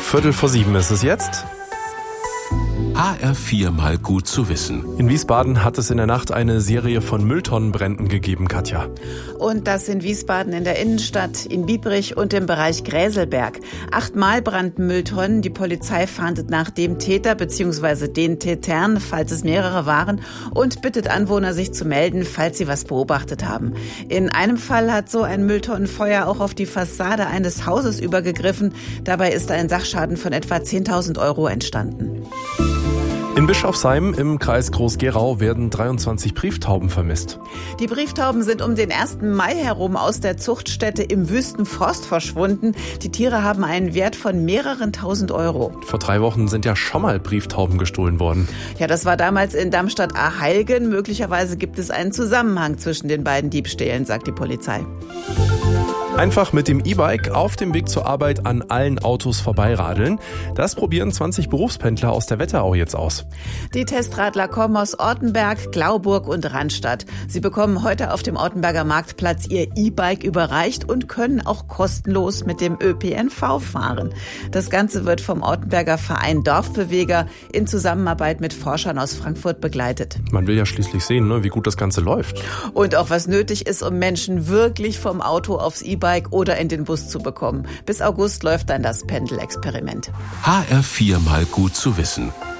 6:15 ist es jetzt. HR4 mal gut zu wissen. In Wiesbaden hat es in der Nacht eine Serie von Mülltonnenbränden gegeben, Katja. Und das in Wiesbaden in der Innenstadt, in Biebrich und im Bereich Gräselberg. 8-mal brannten Mülltonnen. Die Polizei fahndet nach dem Täter bzw. den Tätern, falls es mehrere waren, und bittet Anwohner, sich zu melden, falls sie was beobachtet haben. In einem Fall hat so ein Mülltonnenfeuer auch auf die Fassade eines Hauses übergegriffen. Dabei ist ein Sachschaden von etwa 10.000 € entstanden. In Bischofsheim im Kreis Groß-Gerau werden 23 Brieftauben vermisst. Die Brieftauben sind um den 1. Mai herum aus der Zuchtstätte im Wüstenforst verschwunden. Die Tiere haben einen Wert von mehreren tausend €. Vor 3 Wochen sind ja schon mal Brieftauben gestohlen worden. Ja, das war damals in Darmstadt-Arheilgen. Möglicherweise gibt es einen Zusammenhang zwischen den beiden Diebstählen, sagt die Polizei. Einfach mit dem E-Bike auf dem Weg zur Arbeit an allen Autos vorbeiradeln. Das probieren 20 Berufspendler aus der Wetterau jetzt aus. Die Testradler kommen aus Ortenberg, Glauburg und Rannstadt. Sie bekommen heute auf dem Ortenberger Marktplatz ihr E-Bike überreicht und können auch kostenlos mit dem ÖPNV fahren. Das Ganze wird vom Ortenberger Verein Dorfbeweger in Zusammenarbeit mit Forschern aus Frankfurt begleitet. Man will ja schließlich sehen, wie gut das Ganze läuft. Und auch was nötig ist, um Menschen wirklich vom Auto aufs E-Bike oder in den Bus zu bekommen. Bis August läuft dann das Pendelexperiment. HR4 mal gut zu wissen.